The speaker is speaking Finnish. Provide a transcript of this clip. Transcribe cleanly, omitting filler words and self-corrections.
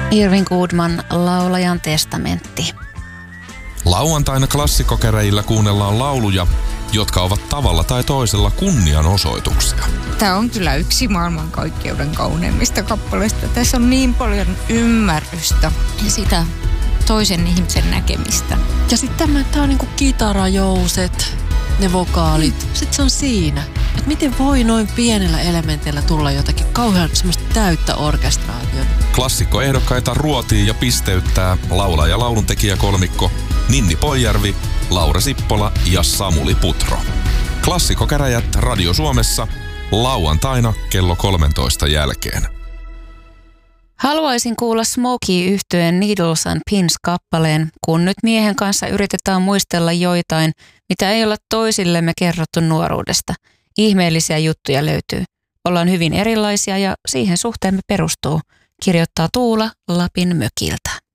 Irving Goodman, laulajan testamentti. Lauantaina klassikokäräjillä kuunnellaan lauluja, jotka ovat tavalla tai toisella kunnianosoituksia. Tämä on kyllä yksi maailmankaikkeuden kauneimmista kappaleista. Tässä on niin paljon ymmärrystä ja sitä toisen ihmisen näkemistä. Ja sitten tämä on niinku kitarajouset, ne vokaalit. Sitten se on siinä. Että miten voi noin pienellä elementillä tulla jotakin kauhean semmoista täyttä orkestraatiota. Klassikkoehdokkaita ruotii ja pisteyttää laulaja lauluntekijäkolmikko Ninni Poijärvi, Laura Sippola ja Samuli Putro. Klassikokäräjät Radio Suomessa lauantaina kello 13 jälkeen. Haluaisin kuulla Smokey-yhtyeen Needles and Pins-kappaleen, kun nyt miehen kanssa yritetään muistella joitain, mitä ei olla toisillemme kerrottu nuoruudesta. Ihmeellisiä juttuja löytyy. Ollaan hyvin erilaisia ja siihen suhteemme perustuu, kirjoittaa Tuula Lapin mökiltä.